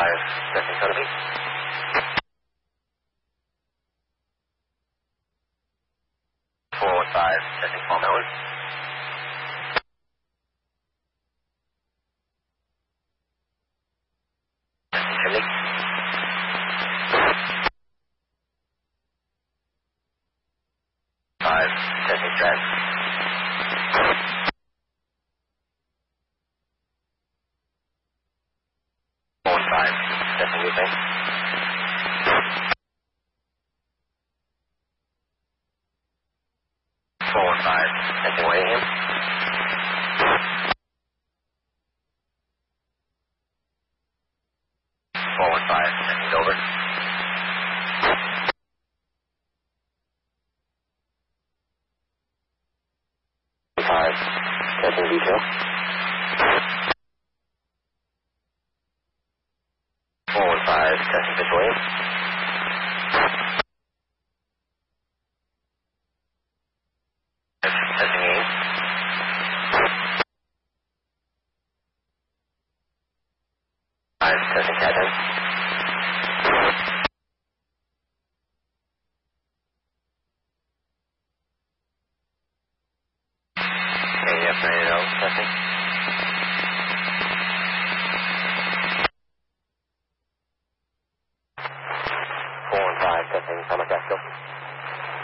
5, testing Sotheby. 415, testing Palm Melon. Testing Chimney. 5, testing Strat. 415, testing Methane. 415, testing Whitingham. 415, testing Dover. 5, testing Detail. 415, testing Fitzwilliam. Testing Ames.